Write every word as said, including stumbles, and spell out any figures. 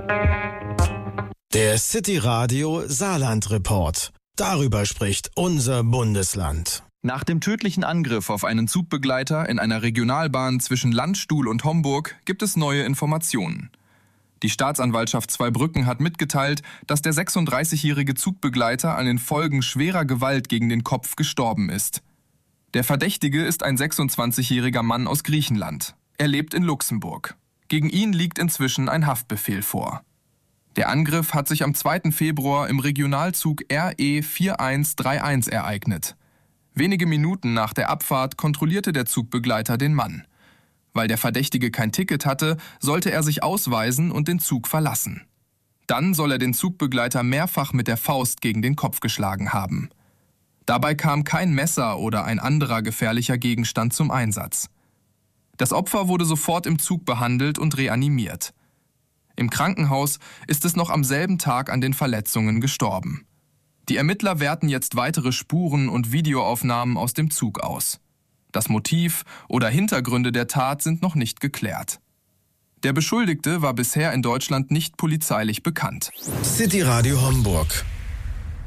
Der City Radio Saarland Report. Darüber spricht unser Bundesland. Nach dem tödlichen Angriff auf einen Zugbegleiter in einer Regionalbahn zwischen Landstuhl und Homburg gibt es neue Informationen. Die Staatsanwaltschaft Zweibrücken hat mitgeteilt, dass der sechsunddreißigjährige Zugbegleiter an den Folgen schwerer Gewalt gegen den Kopf gestorben ist. Der Verdächtige ist ein sechsundzwanzigjähriger Mann aus Griechenland. Er lebt in Luxemburg. Gegen ihn liegt inzwischen ein Haftbefehl vor. Der Angriff hat sich am zweiten Februar im Regionalzug R E vier eins drei eins ereignet. Wenige Minuten nach der Abfahrt kontrollierte der Zugbegleiter den Mann. Weil der Verdächtige kein Ticket hatte, sollte er sich ausweisen und den Zug verlassen. Dann soll er den Zugbegleiter mehrfach mit der Faust gegen den Kopf geschlagen haben. Dabei kam kein Messer oder ein anderer gefährlicher Gegenstand zum Einsatz. Das Opfer wurde sofort im Zug behandelt und reanimiert. Im Krankenhaus ist es noch am selben Tag an den Verletzungen gestorben. Die Ermittler werten jetzt weitere Spuren und Videoaufnahmen aus dem Zug aus. Das Motiv oder Hintergründe der Tat sind noch nicht geklärt. Der Beschuldigte war bisher in Deutschland nicht polizeilich bekannt. City Radio Homburg.